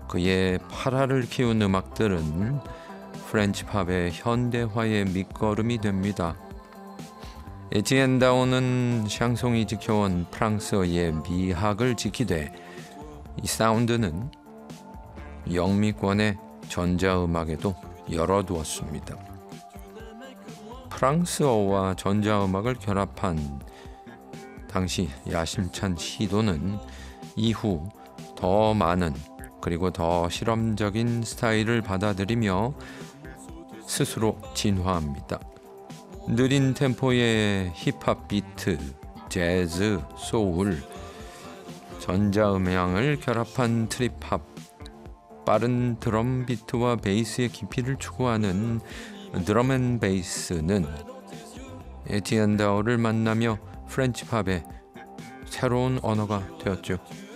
그의 파라를 키운 음악들은 프렌치 팝의 현대화의 밑거름이 됩니다. 에티엔 다오는 샹송이 지켜온 프랑스어의 미학을 지키되 이 사운드는 영미권의 전자음악에도 열어두었습니다. 프랑스어와 전자음악을 결합한 당시 야심찬 시도는 이후 더 많은 그리고 더 실험적인 스타일을 받아들이며 스스로 진화합니다. 느린 템포의 힙합 비트, 재즈, 소울, 전자음향을 결합한 트립합, 빠른 드럼 비트와 베이스의 깊이를 추구하는 드럼앤베이스는 에티엔 다오를 만나며 프렌치 팝의 새로운 언어가 되었죠.